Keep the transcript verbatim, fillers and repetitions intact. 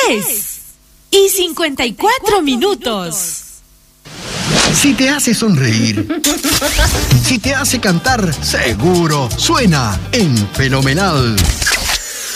diez y cincuenta y cuatro minutos. Si te hace sonreír, si te hace cantar, seguro suena en Fenomenal